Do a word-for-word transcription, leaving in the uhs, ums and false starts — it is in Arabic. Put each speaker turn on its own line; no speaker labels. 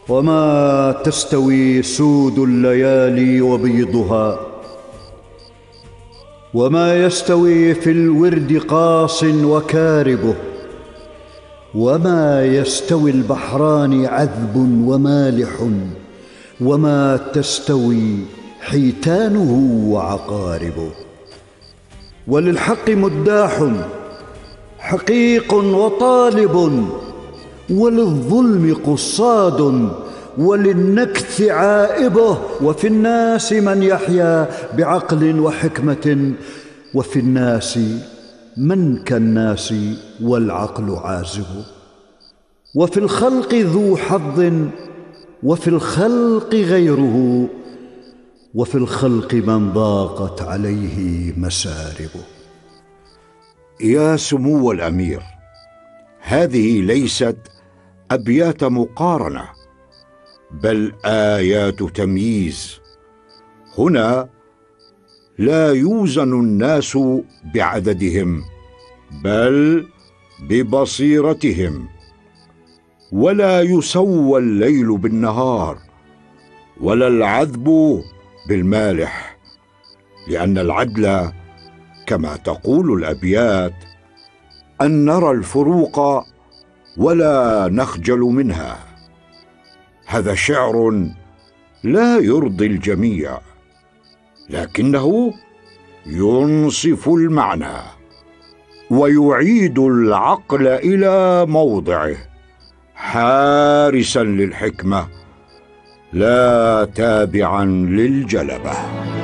وما تستوي سود الليالي وبيضها، وما يستوي في الورد قاص وكاربه، وما يستوي البحران عذب ومالح، وما تستوي حيتانه وعقاربه. وللحق مداح حقيق وطالب، وللظلم قصاد، وللنكث عائبه. وفي الناس من يحيا بعقل وحكمة، وفي الناس من كالناس والعقل عازب. وفي الخلق ذو حظ، وفي الخلق غيره، وفي الخلق من ضاقت عليه مساربه.
يا سمو الأمير، هذه ليست أبيات مقارنة، بل آيات تمييز. هنا لا يوزن الناس بعددهم، بل ببصيرتهم، ولا يسوى الليل بالنهار، ولا العذب بالمالح، لأن العدل كما تقول الأبيات أن نرى الفروق ولا نخجل منها. هذا شعر لا يرضي الجميع، لكنه ينصف المعنى ويعيد العقل إلى موضعه، حارسا للحكمة لا تابعا للجلبة.